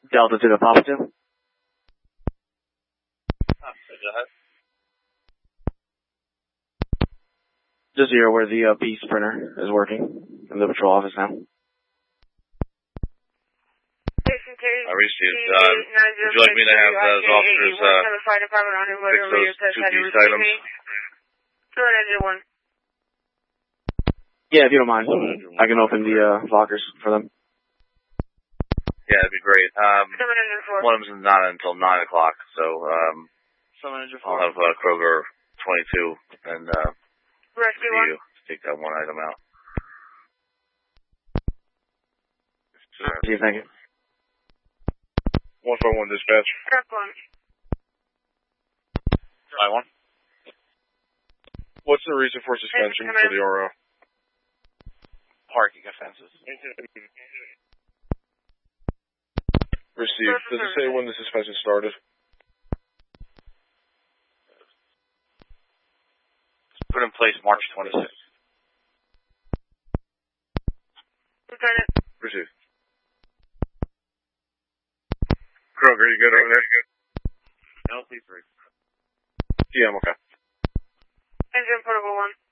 Delta to the Papa 2. Go ahead. Just here where the Beast printer is working in the patrol office now. I received. Would you like me to have those officers fix those 2 Beast items? Yeah, if you don't mind. I can open the lockers for them. Yeah, that'd be great. One of them's not until 9 o'clock, so I'll have Kroger 22 and Rescue see you take that one item out. Thank you. 141 dispatch. I one. What's the reason for suspension for the RO? Parking offenses. Received. Does it say when the suspension started? Put in place March 26th. Received. Kroger, you good over there? LP3. Yeah, I'm okay. Engine portable 1.